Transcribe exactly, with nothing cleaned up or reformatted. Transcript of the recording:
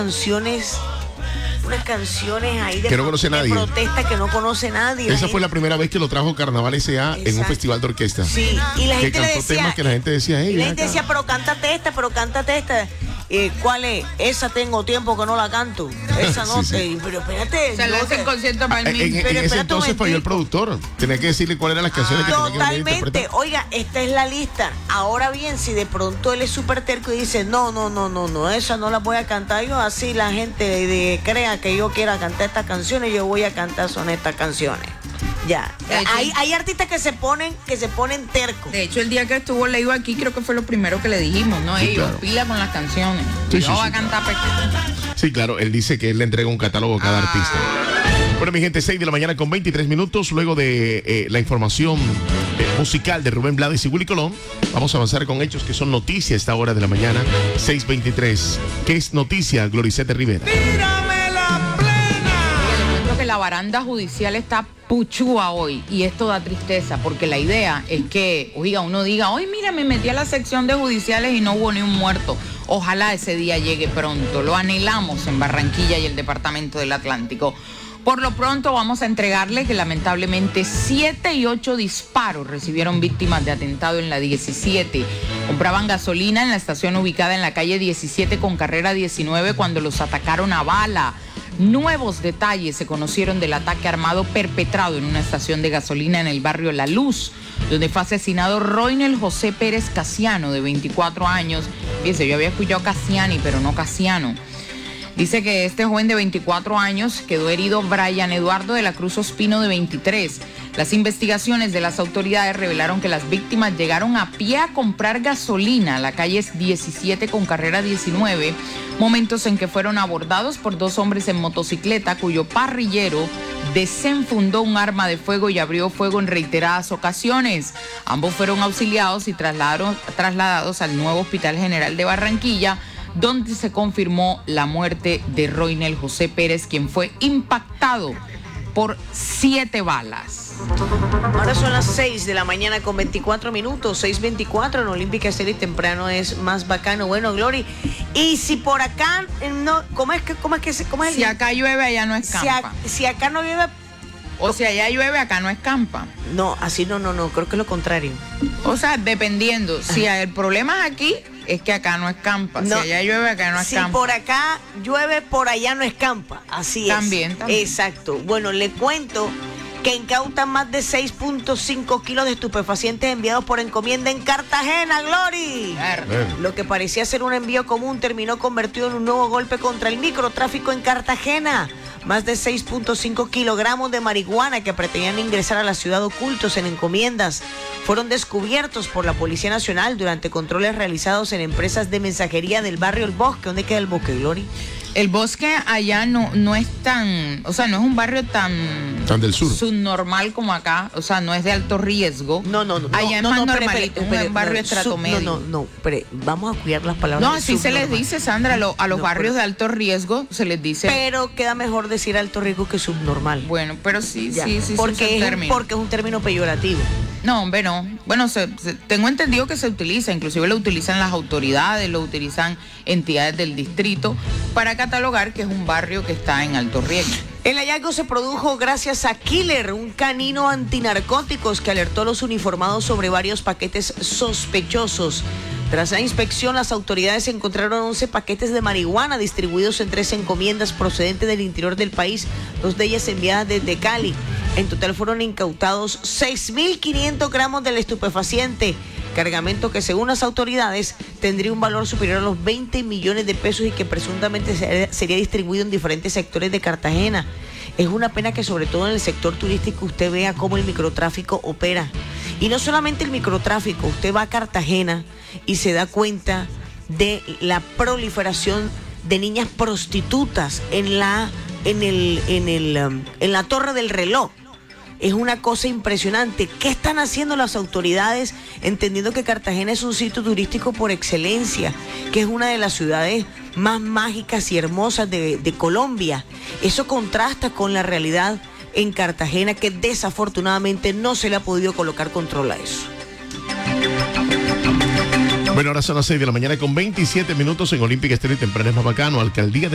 canciones, unas canciones ahí de, que no conoce de nadie. protesta que no conoce nadie. Esa la fue gente... la primera vez que lo trajo Carnaval S A en un festival de orquesta. Sí, y la que gente le cantó decía, temas que la gente decía, hey, y la gente decía, pero cántate esta, pero cántate esta. Eh, ¿Cuál es? Esa tengo tiempo que no la canto. Esa no sí, sí. sé. Pero espérate. Se le hace el concierto para el En, mismo. en, Pero en ese entonces falló el momentico. productor. Tenía que decirle cuáles eran las canciones que tenía que venir a Totalmente. interpretar. Oiga, esta es la lista. Ahora bien, si de pronto él es súper terco y dice, no, no, no, no, no, esa no la voy a cantar yo, así la gente de, de, crea que yo quiera cantar estas canciones, yo voy a cantar son estas canciones. Ya. De hecho, Hay, hay artistas que se ponen, que se ponen tercos. De hecho, el día que estuvo Leiva aquí, creo que fue lo primero que le dijimos, ¿no? Sí, Ellos, claro. pila con las canciones. Sí, Yo sí, voy sí, a cantar pe- Sí, claro, él dice que él le entrega un catálogo a cada Ah. artista. Bueno, mi gente, seis de la mañana con veintitrés minutos. Luego de eh, la información eh, musical de Rubén Blades y Willy Colón, vamos a avanzar con hechos que son noticia a esta hora de la mañana, seis veintitrés. ¿Qué es noticia, Gloricete Rivera? Creo que la baranda judicial está puchúa hoy y esto da tristeza porque la idea es que, oiga, uno diga, hoy mira, me metí a la sección de judiciales y no hubo ni un muerto. Ojalá ese día llegue pronto. Lo anhelamos en Barranquilla y el Departamento del Atlántico. Por lo pronto vamos a entregarle que lamentablemente siete y ocho disparos recibieron víctimas de atentado en la diecisiete. Compraban gasolina en la estación ubicada en la calle diecisiete con carrera diecinueve cuando los atacaron a bala. Nuevos detalles se conocieron del ataque armado perpetrado en una estación de gasolina en el barrio La Luz, donde fue asesinado Roynel José Pérez Casiano, de veinticuatro años. Fíjense, yo había escuchado Casiani, pero no Casiano. Dice que este joven de veinticuatro años quedó herido Brian Eduardo de la Cruz Ospino, de veintitrés. Las investigaciones de las autoridades revelaron que las víctimas llegaron a pie a comprar gasolina a la calle diecisiete con carrera diecinueve, momentos en que fueron abordados por dos hombres en motocicleta cuyo parrillero desenfundó un arma de fuego y abrió fuego en reiteradas ocasiones. Ambos fueron auxiliados y trasladaron, trasladados al nuevo Hospital General de Barranquilla, donde se confirmó la muerte de Roynel José Pérez, quien fue impactado por siete balas. Ahora son las seis de la mañana con veinticuatro minutos, seis veinticuatro en Olímpica Estéreo y temprano es más bacano. Bueno, Glory, y si por acá, no, ¿cómo es que, cómo es que, se- cómo es el- Si acá llueve, allá no si, escampa. a- si acá no llueve, O si allá llueve, acá no escampa. no, así no, no, no, creo que es lo contrario. O sea, dependiendo. Si el problema es aquí, es que acá no escampa. No. Si allá llueve, acá no Si escampa. por acá llueve, por allá no escampa. Así es. También, también. Exacto. Bueno, le cuento que incautan más de seis punto cinco kilos de estupefacientes enviados por encomienda en Cartagena, Glory. Ver. Lo que parecía ser un envío común terminó convertido en un nuevo golpe contra el microtráfico en Cartagena. Más de seis punto cinco kilogramos de marihuana que pretendían ingresar a la ciudad ocultos en encomiendas fueron descubiertos por la Policía Nacional durante controles realizados en empresas de mensajería del barrio El Bosque. ¿Dónde queda El Bosque, Glory? El Bosque allá no, no es tan, o sea, no es un barrio tan, Tan del sur. subnormal como acá, o sea, no es de alto riesgo. No, no, no. Allá no, es más no, espere, normalito, espere, un espere, barrio no, estrato sub- medio. No, no, no, espere, vamos a cuidar las palabras. No, de así se les subnormal. dice, Sandra, a, lo- a los No, barrios pero- de alto riesgo se les dice. Pero queda mejor decir alto riesgo que subnormal. Bueno, pero sí, Ya, sí, sí, porque, sí, es, un- término. porque es un término peyorativo. No, hombre, no. Bueno, se- se- tengo entendido que se utiliza, inclusive lo utilizan las autoridades, lo utilizan entidades del distrito para catalogar que es un barrio que está en alto riesgo. El hallazgo se produjo gracias a Killer, un canino antinarcóticos que alertó a los uniformados sobre varios paquetes sospechosos. Tras la inspección, las autoridades encontraron once paquetes de marihuana distribuidos en tres encomiendas procedentes del interior del país, dos de ellas enviadas desde Cali. En total fueron incautados seis mil quinientos gramos del estupefaciente, cargamento que según las autoridades tendría un valor superior a los veinte millones de pesos y que presuntamente ser- sería distribuido en diferentes sectores de Cartagena. Es una pena que sobre todo en el sector turístico usted vea cómo el microtráfico opera. Y no solamente el microtráfico, usted va a Cartagena y se da cuenta de la proliferación de niñas prostitutas en la, en el, en el, um, en la Torre del Reloj. Es una cosa impresionante. ¿Qué están haciendo las autoridades entendiendo que Cartagena es un sitio turístico por excelencia, que es una de las ciudades más mágicas y hermosas de, de Colombia? Eso contrasta con la realidad en Cartagena, que desafortunadamente no se le ha podido colocar control a eso. Bueno, ahora son las seis de la mañana con veintisiete minutos en Olímpica Estéreo y temprano es más bacano. Alcaldía de